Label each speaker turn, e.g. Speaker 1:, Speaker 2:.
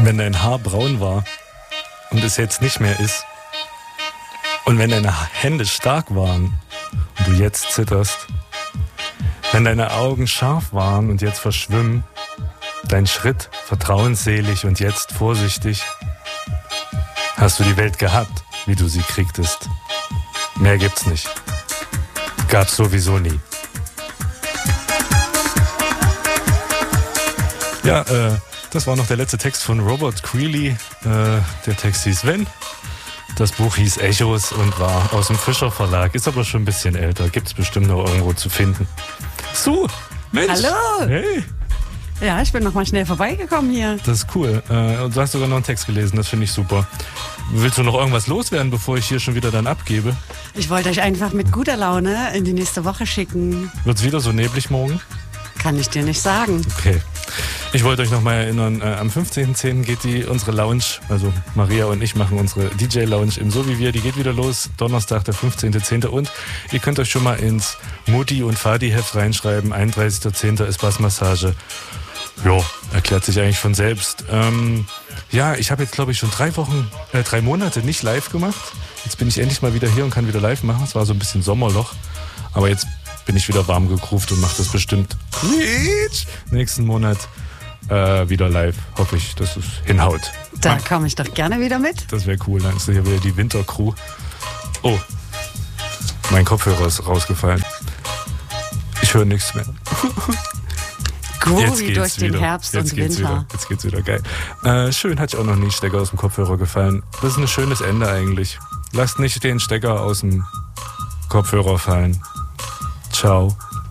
Speaker 1: Wenn dein Haar braun war und es jetzt nicht mehr ist. Und wenn deine Hände stark waren und du jetzt zitterst. Wenn deine Augen scharf waren und jetzt verschwimmen. Dein Schritt vertrauensselig und jetzt vorsichtig. Hast du die Welt gehabt, wie du sie kriegtest. Mehr gibt's nicht. Gab's sowieso nie. Ja, das war noch der letzte Text von Robert Greeley. Der Text hieß Wenn. Das Buch hieß Echos und war aus dem Fischer Verlag. Ist aber schon ein bisschen älter. Gibt's bestimmt noch irgendwo zu finden. So, Mensch.
Speaker 2: Hallo.
Speaker 1: Hey.
Speaker 2: Ja, ich bin noch mal schnell vorbeigekommen hier.
Speaker 1: Das ist cool. Und du hast sogar noch einen Text gelesen. Das finde ich super. Willst du noch irgendwas loswerden, bevor ich hier schon wieder dann abgebe?
Speaker 2: Ich wollte euch einfach mit guter Laune in die nächste Woche schicken.
Speaker 1: Wird's wieder so neblig morgen?
Speaker 2: Kann ich dir nicht sagen.
Speaker 1: Okay. Ich wollte euch nochmal erinnern, am 15.10. geht unsere Lounge, also Maria und ich machen unsere DJ-Lounge im So wie wir, die geht wieder los, Donnerstag, der 15.10. Und ihr könnt euch schon mal ins Mutti- und Fadi-Heft reinschreiben, 31.10. ist Bassmassage. Ja, erklärt sich eigentlich von selbst. Ja, ich habe jetzt, glaube ich, schon 3 Monate nicht live gemacht. Jetzt bin ich endlich mal wieder hier und kann wieder live machen. Es war so ein bisschen Sommerloch, aber jetzt bin ich wieder warm gegruft und mache das bestimmt nächsten Monat wieder live. Hoffe ich, dass es hinhaut.
Speaker 2: Da komme ich doch gerne wieder mit.
Speaker 1: Das wäre cool, dann ist hier wieder die Wintercrew. Oh, mein Kopfhörer ist rausgefallen. Ich höre nichts mehr.
Speaker 2: Groovy durch den Herbst und Winter.
Speaker 1: Jetzt geht's wieder, geil. Schön, hat ich auch noch nie Stecker aus dem Kopfhörer gefallen. Das ist ein schönes Ende eigentlich. Lasst nicht den Stecker aus dem Kopfhörer fallen. Ciao.